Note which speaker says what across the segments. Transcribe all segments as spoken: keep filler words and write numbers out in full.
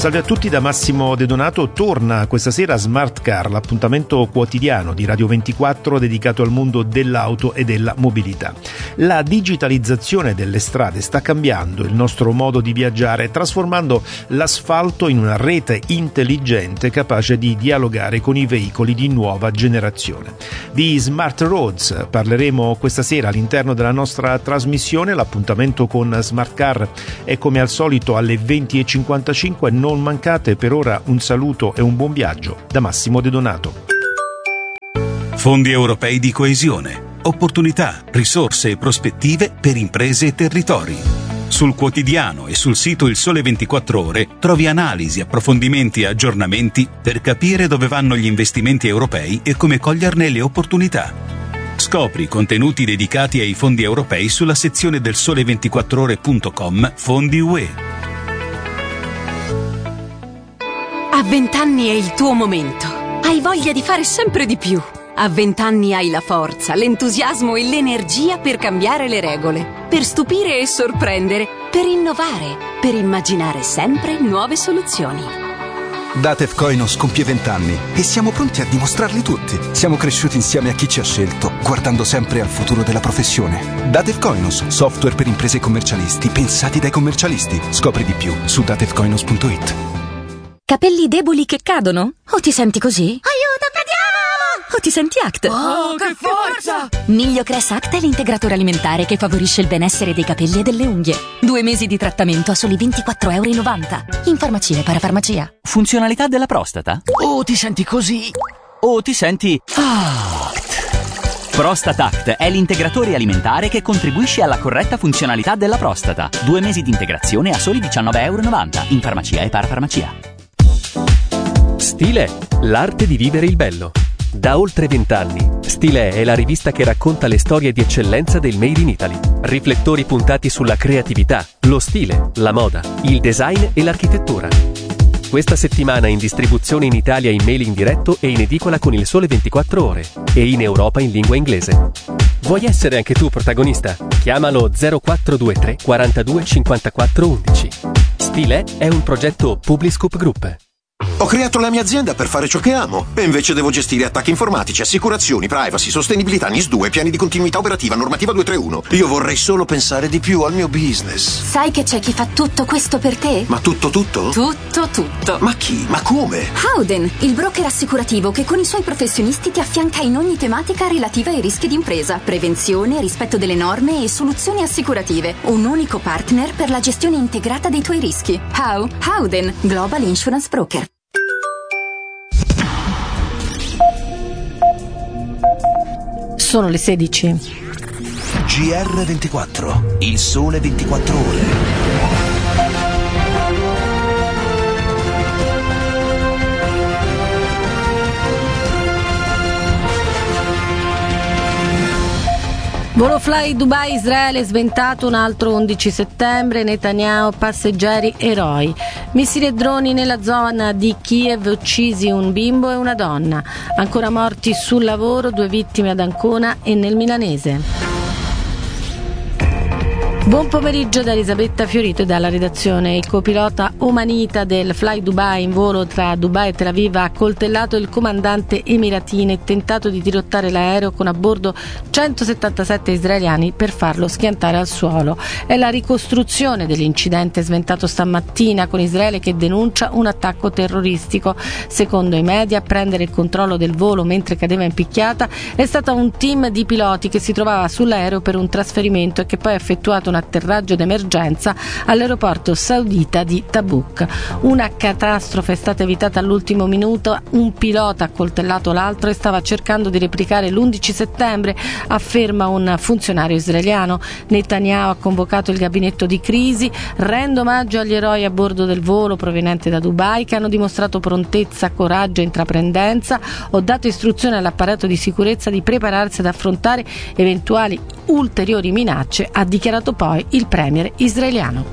Speaker 1: Salve a tutti da Massimo De Donato. Torna questa sera Smart Car, l'appuntamento quotidiano di Radio ventiquattro dedicato al mondo dell'auto e della mobilità. La digitalizzazione delle strade sta cambiando il nostro modo di viaggiare, trasformando l'asfalto in una rete intelligente capace di dialogare con i veicoli di nuova generazione. Di Smart Roads parleremo questa sera all'interno della nostra trasmissione. L'appuntamento con Smart Car è come al solito alle venti e cinquantacinque. Non mancate. Per ora un saluto e un buon viaggio da Massimo De Donato.
Speaker 2: Fondi europei di coesione, opportunità, risorse e prospettive per imprese e territori. Sul quotidiano e sul sito Il Sole ventiquattro Ore trovi analisi, approfondimenti e aggiornamenti per capire dove vanno gli investimenti europei e come coglierne le opportunità. Scopri contenuti dedicati ai fondi europei sulla sezione del sole ventiquattro ore punto com Fondi U E.
Speaker 3: A vent'anni è il tuo momento. Hai voglia di fare sempre di più. A vent'anni hai la forza, l'entusiasmo e l'energia per cambiare le regole, per stupire e sorprendere, per innovare, per immaginare sempre nuove soluzioni.
Speaker 4: Datev Koinos compie vent'anni e siamo pronti a dimostrarli tutti. Siamo cresciuti insieme a chi ci ha scelto, guardando sempre al futuro della professione. Datev Koinos, software per imprese e commercialisti, pensati dai commercialisti. Scopri di più su datev koinos punto it.
Speaker 5: Capelli deboli che cadono? O ti senti così?
Speaker 6: Aiuto, cadiamo!
Speaker 5: O ti senti Act?
Speaker 6: Oh, che forza!
Speaker 5: Migliocress Act è l'integratore alimentare che favorisce il benessere dei capelli e delle unghie. Due mesi di trattamento a soli ventiquattro virgola novanta euro. In farmacia e parafarmacia.
Speaker 7: Funzionalità della prostata? O ti senti così? O ti senti Act? Prostate Act è l'integratore alimentare che contribuisce alla corretta funzionalità della prostata. Due mesi di integrazione a soli diciannove virgola novanta euro. In farmacia e parafarmacia.
Speaker 8: Stile, l'arte di vivere il bello. Da oltre vent'anni, Stile è la rivista che racconta le storie di eccellenza del Made in Italy. Riflettori puntati sulla creatività, lo stile, la moda, il design e l'architettura. Questa settimana in distribuzione in Italia in mailing diretto e in edicola con Il Sole ventiquattro Ore e in Europa in lingua inglese. Vuoi essere anche tu protagonista? Chiamalo zero quattro due tre quarantadue cinquantaquattro undici. Stile è un progetto Publiscoop Group.
Speaker 9: Ho creato la mia azienda per fare ciò che amo e invece devo gestire attacchi informatici, assicurazioni, privacy, sostenibilità, N I S due, piani di continuità operativa, normativa duecentotrentuno. Io vorrei solo pensare di più al mio business.
Speaker 3: Sai che c'è chi fa tutto questo per te?
Speaker 9: Ma tutto tutto?
Speaker 3: Tutto tutto.
Speaker 9: Ma chi? Ma come?
Speaker 3: Howden, il broker assicurativo che con i suoi professionisti ti affianca in ogni tematica relativa ai rischi d'impresa, prevenzione, rispetto delle norme e soluzioni assicurative. Un unico partner per la gestione integrata dei tuoi rischi. How? Howden, Global Insurance Broker.
Speaker 10: Sono le sedici.
Speaker 11: G R ventiquattro, Il Sole ventiquattro Ore.
Speaker 10: Volo Fly Dubai Israele sventato, un altro undici settembre, Netanyahu, passeggeri eroi. Missili e droni nella zona di Kiev, uccisi un bimbo e una donna. Ancora morti sul lavoro, due vittime ad Ancona e nel milanese. Buon pomeriggio da Elisabetta Fiorito e dalla redazione. Il copilota omanita del Fly Dubai in volo tra Dubai e Tel Aviv ha accoltellato il comandante emiratino e tentato di dirottare l'aereo con a bordo centosettantasette israeliani per farlo schiantare al suolo. È la ricostruzione dell'incidente sventato stamattina, con Israele che denuncia un attacco terroristico. Secondo i media, a prendere il controllo del volo mentre cadeva in picchiata è stato un team di piloti che si trovava sull'aereo per un trasferimento e che poi ha effettuato un atterraggio d'emergenza all'aeroporto saudita di Tabuk. Una catastrofe è stata evitata all'ultimo minuto, un pilota ha accoltellato l'altro e stava cercando di replicare l'undici settembre, afferma un funzionario israeliano. Netanyahu ha convocato il gabinetto di crisi. Rendo omaggio agli eroi a bordo del volo proveniente da Dubai che hanno dimostrato prontezza, coraggio e intraprendenza. Ho dato istruzione all'apparato di sicurezza di prepararsi ad affrontare eventuali ulteriori minacce, ha dichiarato poi il premier israeliano.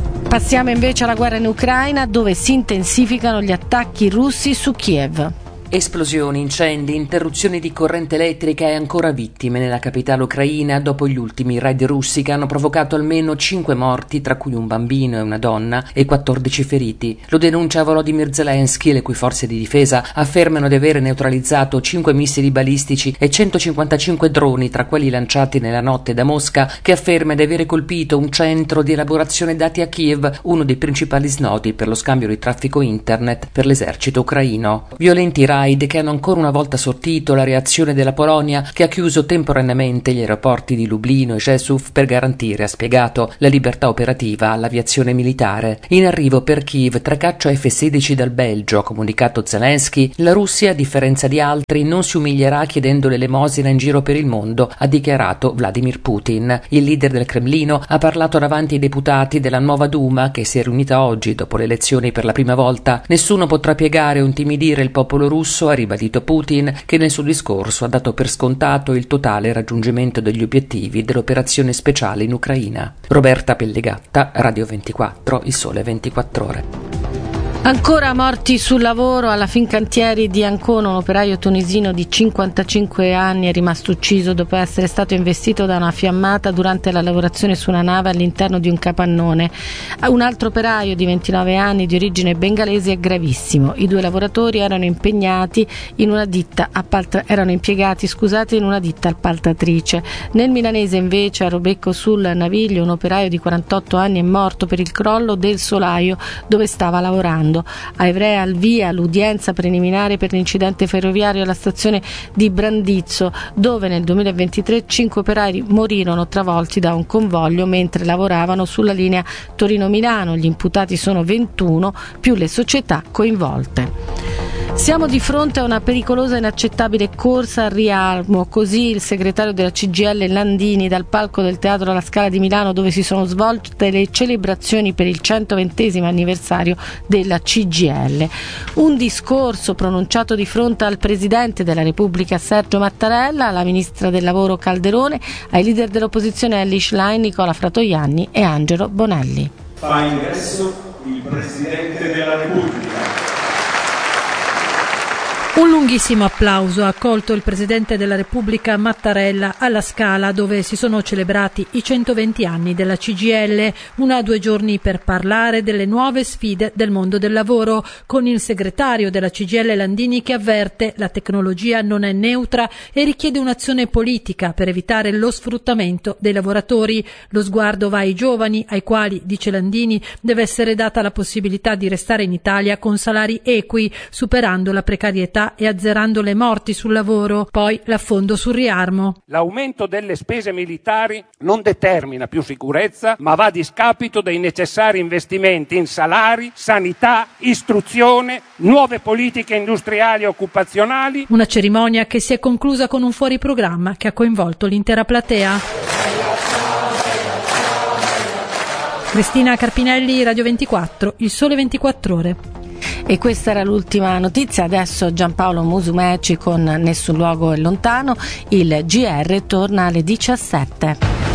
Speaker 10: Passiamo invece alla guerra in Ucraina, dove si intensificano gli attacchi russi su Kiev.
Speaker 12: Esplosioni, incendi, interruzioni di corrente elettrica e ancora vittime nella capitale ucraina dopo gli ultimi raid russi che hanno provocato almeno cinque morti, tra cui un bambino e una donna, e quattordici feriti. Lo denuncia Volodymyr Zelensky, le cui forze di difesa affermano di avere neutralizzato cinque missili balistici e centocinquantacinque droni, tra quelli lanciati nella notte da Mosca, che afferma di avere colpito un centro di elaborazione dati a Kiev, uno dei principali snodi per lo scambio di traffico internet per l'esercito ucraino. Violenti raid che hanno ancora una volta sortito la reazione della Polonia, che ha chiuso temporaneamente gli aeroporti di Lublino e Rzeszów per garantire, ha spiegato, la libertà operativa all'aviazione militare. In arrivo per Kiev tre caccia F sedici dal Belgio, ha comunicato Zelensky. La Russia, a differenza di altri, non si umilierà chiedendo l'elemosina in giro per il mondo, ha dichiarato Vladimir Putin. Il leader del Cremlino ha parlato davanti ai deputati della nuova Duma, che si è riunita oggi dopo le elezioni per la prima volta. Nessuno potrà piegare o intimidire il popolo russo, ha ribadito Putin, che nel suo discorso ha dato per scontato il totale raggiungimento degli obiettivi dell'operazione speciale in Ucraina. Roberta Pellegatta, Radio ventiquattro, Il Sole ventiquattro Ore.
Speaker 10: Ancora morti sul lavoro alla Fincantieri di Ancona. Un operaio tunisino di cinquantacinque anni è rimasto ucciso dopo essere stato investito da una fiammata durante la lavorazione su una nave all'interno di un capannone. Un altro operaio di ventinove anni di origine bengalese è gravissimo. I due lavoratori erano impegnati in una ditta appalta, erano impiegati scusate, in una ditta appaltatrice. Nel milanese invece, a Robecco sul Naviglio, un operaio di quarantotto anni è morto per il crollo del solaio dove stava lavorando. A Ivrea al via l'udienza preliminare per l'incidente ferroviario alla stazione di Brandizzo, dove nel duemilaventitré cinque operai morirono travolti da un convoglio mentre lavoravano sulla linea Torino-Milano. Gli imputati sono ventuno, più le società coinvolte. Siamo di fronte a una pericolosa e inaccettabile corsa al riarmo, così il segretario della C G I L Landini dal palco del Teatro alla Scala di Milano, dove si sono svolte le celebrazioni per il centoventesimo anniversario della C G I L. Un discorso pronunciato di fronte al Presidente della Repubblica Sergio Mattarella, alla Ministra del Lavoro Calderone, ai leader dell'opposizione Elly Schlein, Nicola Fratoianni e Angelo Bonelli.
Speaker 13: Fa ingresso il Presidente della Repubblica.
Speaker 14: Un lunghissimo applauso ha accolto il Presidente della Repubblica Mattarella alla Scala, dove si sono celebrati i centoventi anni della C G I L, una a due giorni per parlare delle nuove sfide del mondo del lavoro, con il segretario della C G I L Landini che avverte: la tecnologia non è neutra e richiede un'azione politica per evitare lo sfruttamento dei lavoratori. Lo sguardo va ai giovani, ai quali, dice Landini, deve essere data la possibilità di restare in Italia con salari equi, superando la precarietà e azzerando le morti sul lavoro. Poi l'affondo sul riarmo.
Speaker 15: L'aumento delle spese militari non determina più sicurezza, ma va a discapito dei necessari investimenti in salari, sanità, istruzione, nuove politiche industriali e occupazionali.
Speaker 14: Una cerimonia che si è conclusa con un fuoriprogramma che ha coinvolto l'intera platea. Cristina Carpinelli, Radio ventiquattro, Il Sole ventiquattro Ore.
Speaker 10: E questa era l'ultima notizia. Adesso Giampaolo Musumeci con Nessun luogo è lontano. Il G R torna alle diciassette.